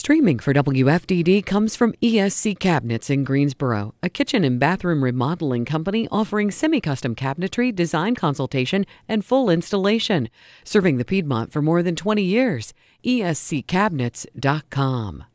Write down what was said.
Streaming for WFDD comes from ESC Cabinets in Greensboro, a kitchen and bathroom remodeling company offering semi-custom cabinetry, design consultation, and full installation. Serving the Piedmont for more than 20 years. ESCCabinets.com.